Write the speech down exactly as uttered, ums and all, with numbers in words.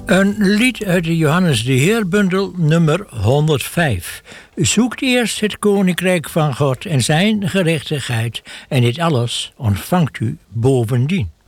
Een lied uit de Johannes de Heer-bundel nummer honderdvijf. Zoekt eerst het koninkrijk van God en zijn gerechtigheid, en dit alles ontvangt u bovendien.